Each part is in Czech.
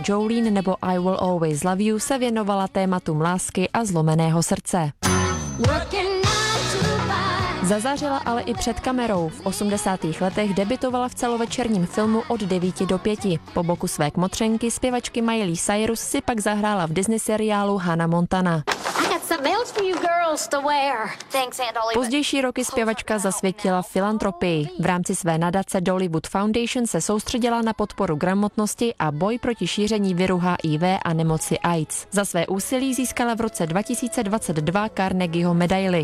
Jolene nebo I Will Always Love You se věnovala tématům lásky a zlomeného srdce. Zazářila ale i před kamerou. V 80. letech debutovala v celovečerním filmu Od 9 do 5. Po boku své kmotřenky, zpěvačky Miley Cyrus, si pak zahrála v Disney seriálu Hannah Montana. Pozdější roky zpěvačka zasvětila filantropii. V rámci své nadace Dollywood Foundation se soustředila na podporu gramotnosti a boj proti šíření viru HIV a nemoci AIDS. Za své úsilí získala v roce 2022 Carnegieho medaili.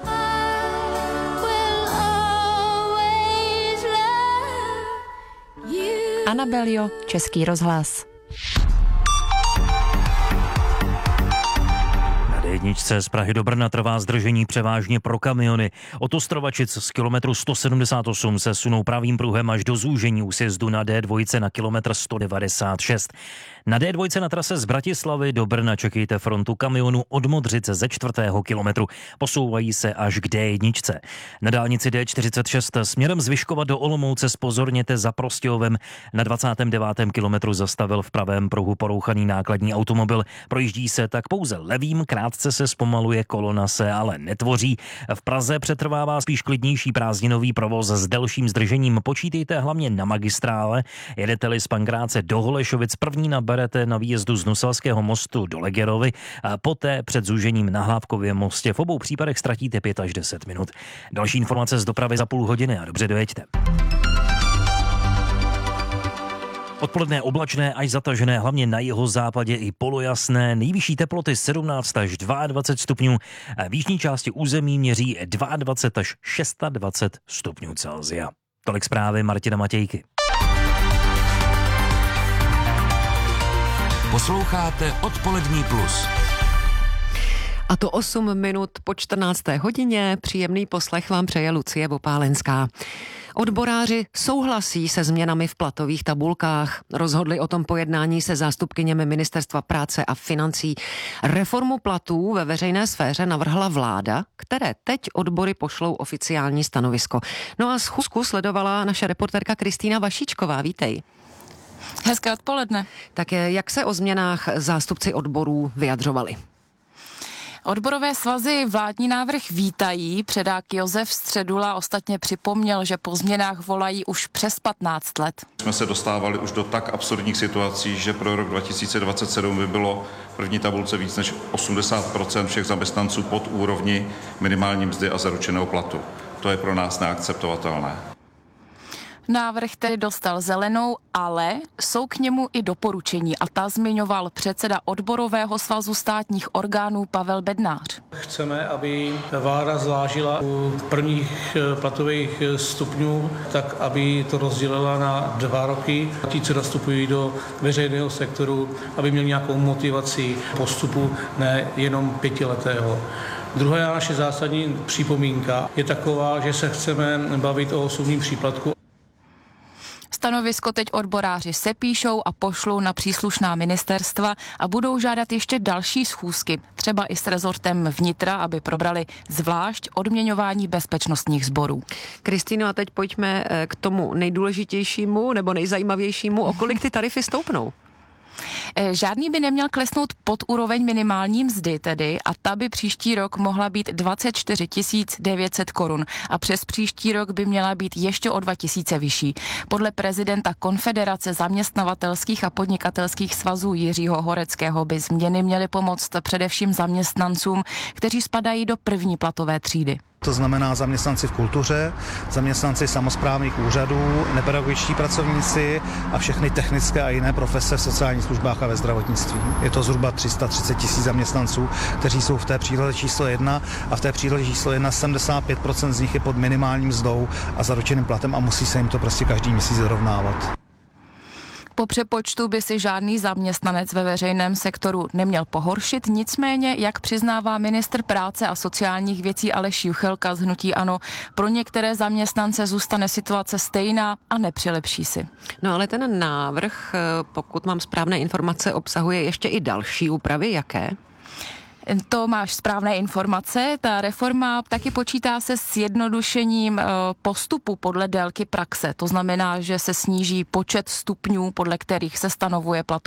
Anabelio, Český rozhlas. Jedničce z Prahy do Brna trvá zdržení převážně pro kamiony. Od Ostrovačic z kilometru 178 se sunou pravým pruhem až do zúžení úsjezdu na D2 na kilometr 196. Na D2 na trase z Bratislavy do Brna čekejte frontu kamionů od Modřice ze 4. kilometru. Posouvají se až k D1. Na dálnici D46 směrem z Vyškova do Olomouce zpozorněte za Prostějovem. Na 29. kilometru zastavil v pravém pruhu porouchaný nákladní automobil. Projíždí se tak pouze levým, krátce se zpomaluje, kolona se ale netvoří. V Praze přetrvává spíš klidnější prázdninový provoz s delším zdržením. Počítejte hlavně na magistrále. Jedete-li z Pankráce do Holešovic, první naberete na výjezdu z Nuselského mostu do Legerovy a poté před zúžením na Hlávkově mostě. V obou případech ztratíte 5 až 10 minut. Další informace z dopravy za půl hodiny a dobře dojeďte. Odpoledne oblačné až zatažené, hlavně na jihozápadě i polojasné. Nejvyšší teploty 17 až 22 stupňů. V jižní části území měří 22 až 26 stupňů Celsia. Tolik zprávy Martina Matějky. Posloucháte Odpolední plus. A to 8 minut po 14. hodině. Příjemný poslech vám přeje Lucie Vopálenská. Odboráři souhlasí se změnami v platových tabulkách. Rozhodli o tom po jednání se zástupkyněmi Ministerstva práce a financí. Reformu platů ve veřejné sféře navrhla vláda, které teď odbory pošlou oficiální stanovisko. No a schůzku sledovala naše reportérka Kristýna Vašíčková. Vítej. Hezké odpoledne. Tak jak se o změnách zástupci odborů vyjadřovali? Odborové svazy vládní návrh vítají. Předák Josef Středula ostatně připomněl, že po změnách volají už přes 15 let. Jsme se dostávali už do tak absurdních situací, že pro rok 2027 by bylo v první tabulce víc než 80% všech zaměstnanců pod úrovni minimální mzdy a zaručeného platu. To je pro nás neakceptovatelné. Návrh tedy dostal zelenou, ale jsou k němu i doporučení a ta zmiňoval předseda odborového svazu státních orgánů Pavel Bednář. Chceme, aby vláda zvážila u prvních platových stupňů, tak aby to rozdělila na 2 roky. Ti, co nastupují do veřejného sektoru, aby měli nějakou motivaci postupu, ne jenom 5letého. Druhá naše zásadní připomínka je taková, že se chceme bavit o osobním příplatku. Stanovisko teď odboráři sepíšou a pošlou na příslušná ministerstva a budou žádat ještě další schůzky, třeba i s rezortem vnitra, aby probrali zvlášť odměňování bezpečnostních sborů. Kristýno, a teď pojďme k tomu nejdůležitějšímu nebo nejzajímavějšímu, o kolik ty tarify stoupnou. Žádný by neměl klesnout pod úroveň minimální mzdy tedy a ta by příští rok mohla být 24 900 korun a přes příští rok by měla být ještě o 2 000 vyšší. Podle prezidenta Konfederace zaměstnavatelských a podnikatelských svazů Jiřího Horeckého by změny měly pomoct především zaměstnancům, kteří spadají do první platové třídy. To znamená zaměstnanci v kultuře, zaměstnanci samosprávných úřadů, nepedagogičtí pracovníci a všechny technické a jiné profese v sociálních službách a ve zdravotnictví. Je to zhruba 330 000 zaměstnanců, kteří jsou v té příloze číslo 1 a v té příloze číslo 1 75% z nich je pod minimálním mzdou a zaručeným platem a musí se jim to prostě každý měsíc dorovnávat. Po přepočtu by si žádný zaměstnanec ve veřejném sektoru neměl pohoršit, nicméně, jak přiznává ministr práce a sociálních věcí Aleš Juchelka z hnutí ANO, pro některé zaměstnance zůstane situace stejná a nepřilepší si. No ale ten návrh, pokud mám správné informace, obsahuje ještě i další úpravy, jaké? To máš správné informace. Ta reforma taky počítá se zjednodušením postupu podle délky praxe. To znamená, že se sníží počet stupňů, podle kterých se stanovuje platová